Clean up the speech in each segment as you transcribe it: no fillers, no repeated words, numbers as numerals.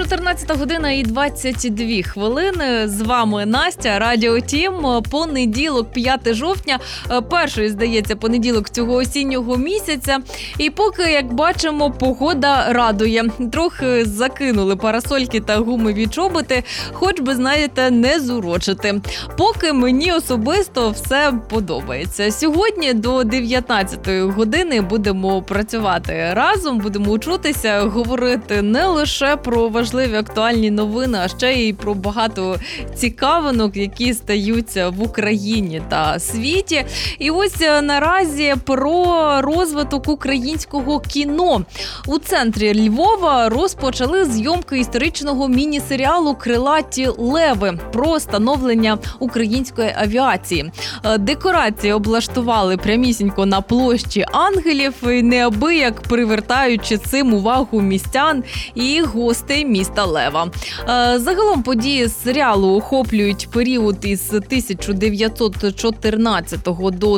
14 година і 22 хвилини. З вами Настя, Радіо Тім. Понеділок, 5 жовтня. Перший, здається, понеділок цього осіннього місяця. І поки, як бачимо, погода радує. Трохи закинули парасольки та гумові чоботи, хоч би, знаєте, не зурочити. Поки мені особисто все подобається. Сьогодні до 19-ї години будемо працювати разом, будемо учитися, говорити не лише про важливі актуальні новини, а ще й про багато цікавинок, які стаються в Україні та світі. І ось наразі про розвиток українського кіно. У центрі Львова розпочали зйомки історичного міні-серіалу «Крилаті леви» про становлення української авіації. Декорації облаштували прямісінько на площі Ангелів, неабияк привертаючи цим увагу містян і гостей міста Лева. Загалом події серіалу охоплюють період із 1914 до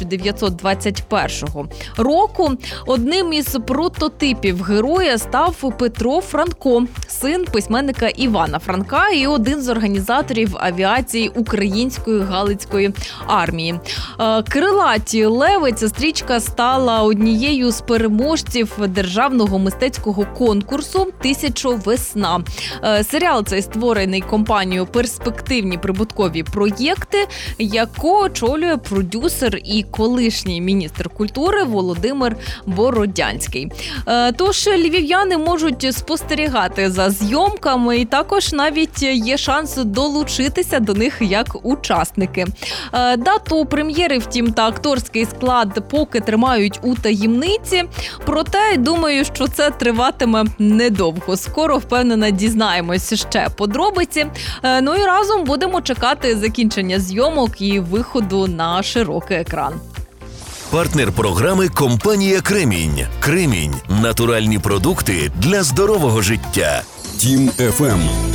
1921 року. Одним із прототипів героя став Петро Франко, син письменника Івана Франка і один з організаторів авіації Української Галицької армії. «Крилаті леви» ця стрічка стала однією з переможців державного мистецького конкурсу «Тисяча весна». Серіал цей створений компанією «Перспективні прибуткові проєкти», яку очолює продюсер і колишній міністр культури Володимир Бородянський. Тож львів'яни можуть спостерігати за зйомками і також навіть є шанс долучитися до них як учасники. Дату прем'єри, втім, та акторський склад поки тримають у таємниці, проте думаю, що це триватиме недовго. Скоро, впевнена, дізнаємось ще подробиці. Ну і разом будемо чекати закінчення зйомок і виходу на широкий екран. Партнер програми – компанія «Кремінь». «Кремінь» – натуральні продукти для здорового життя. Тім FM.